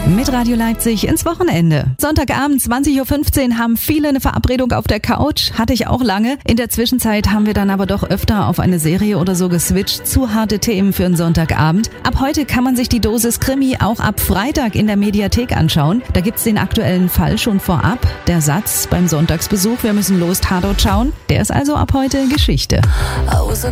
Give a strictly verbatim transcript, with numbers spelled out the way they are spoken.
Mit Radio Leipzig ins Wochenende. Sonntagabend zwanzig Uhr fünfzehn haben viele eine Verabredung auf der Couch. Hatte ich auch lange. In der Zwischenzeit haben wir dann aber doch öfter auf eine Serie oder so geswitcht. Zu harte Themen für einen Sonntagabend. Ab heute kann man sich die Dosis Krimi auch ab Freitag in der Mediathek anschauen. Da gibt's den aktuellen Fall schon vorab. Der Satz beim Sonntagsbesuch, wir müssen los Tatort schauen, der ist also ab heute Geschichte.